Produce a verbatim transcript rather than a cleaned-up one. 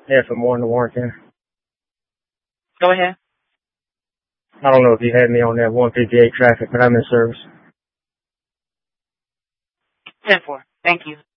Yeah, from one to Warrington. Go ahead. I don't know if you had me on that one fifty-eight traffic, but I'm in service. ten four. Thank you.